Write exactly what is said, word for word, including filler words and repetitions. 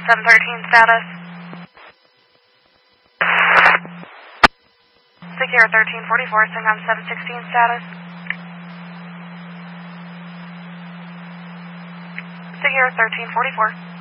seven thirteen status. Secure thirteen forty-four, Syncom seven sixteen status. Secure thirteen forty-four.